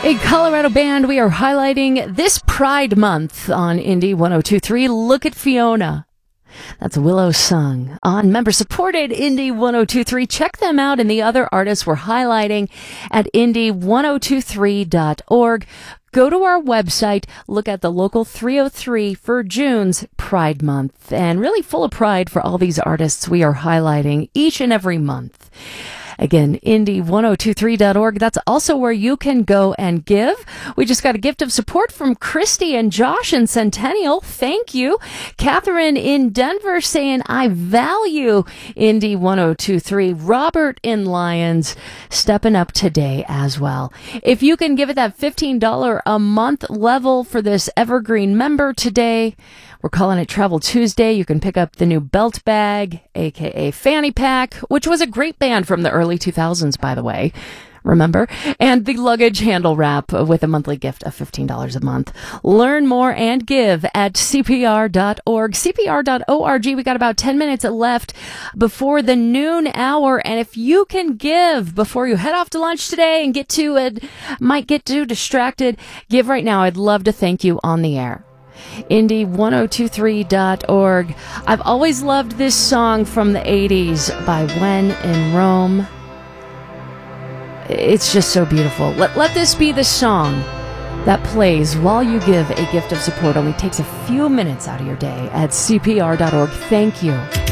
A Colorado band we are highlighting this Pride Month on Indie 102.3. Look at Fiona. That's Willow Sung on member-supported Indie 102.3. Check them out and the other artists we're highlighting at indie1023.org. Go to our website, look at the local 303 for June's Pride Month, and really full of pride for all these artists we are highlighting each and every month. Again, indie1023.org. That's also where you can go and give. We just got a gift of support from Christy and Josh in Centennial. Thank you. Catherine in Denver saying, I value Indie 1023. Robert in Lyons stepping up today as well. If you can give it that $15 a month level for this Evergreen member today, we're calling it Travel Tuesday. You can pick up the new belt bag, aka Fanny Pack, which was a great band from the early 2000s, by the way. Remember? And the luggage handle wrap with a monthly gift of $15 a month. Learn more and give at CPR.org. CPR.org. We got about 10 minutes left before the noon hour. And if you can give before you head off to lunch today and might get too distracted, give right now. I'd love to thank you on the air. Indie1023.org. I've always loved this song from the 80s by When in Rome. It's just so beautiful. Let this be the song that plays while you give a gift of support. Only takes a few minutes out of your day at CPR.org. Thank you.